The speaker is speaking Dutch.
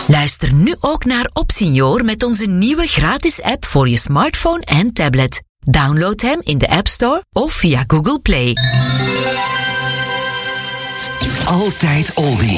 Luister nu ook naar Opsenior met onze nieuwe gratis app voor je smartphone en tablet. Download hem in de App Store of via Google Play. Altijd oldie.